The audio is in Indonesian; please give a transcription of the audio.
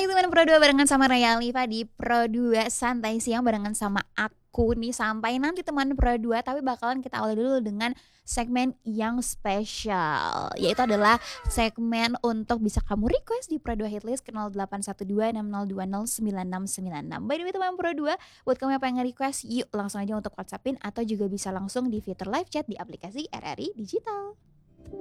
lagi teman Pro 2 barengan sama Raya Alifa di Pro 2 Santai Siang barengan sama aku nih sampai nanti teman Pro 2. Tapi bakalan kita awali dulu dengan segmen yang spesial, yaitu adalah segmen untuk bisa kamu request di Pro 2 Hitlist ke 081260209696. By the way teman Pro 2, buat kamu yang pengen nge-request, yuk langsung aja untuk WhatsAppin atau juga bisa langsung di fitur live chat di aplikasi RRI Digital.